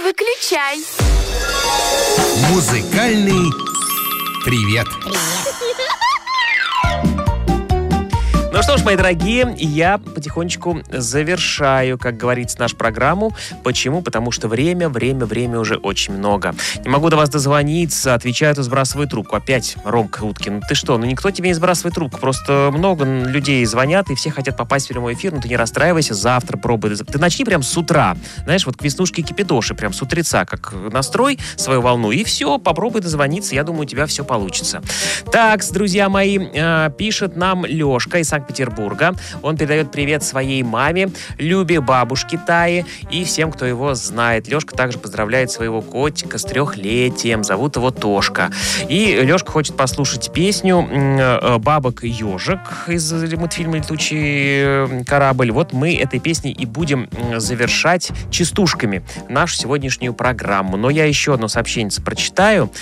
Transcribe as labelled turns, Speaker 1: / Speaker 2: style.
Speaker 1: выключай.
Speaker 2: Музыкальный привет.
Speaker 3: Ну что ж, мои дорогие, я потихонечку завершаю, как говорится, нашу программу. Почему? Потому что время уже очень много. Не могу до вас дозвониться, отвечают и сбрасывают трубку. Опять Ромка Уткин. Ты что? Ну никто тебе не сбрасывает трубку. Просто много людей звонят, и все хотят попасть в прямой эфир. Ну ты не расстраивайся, завтра пробуй. Ты начни прям с утра. Знаешь, вот к Веснушке Кипидоши, прям с утреца, как настрой свою волну, и все, попробуй дозвониться. Я думаю, у тебя все получится. Так, друзья мои, пишет нам Лешка из Санкт-Петербурга. Он передает привет своей маме, Любе, бабушке Тае и всем, кто его знает. Лешка также поздравляет своего котика с 3-летием. Зовут его Тошка. И Лешка хочет послушать песню «Бабок ежик» из мультфильма «Летучий корабль». Вот мы этой песней и будем завершать частушками нашу сегодняшнюю программу. Но я еще одно сообщение прочитаю.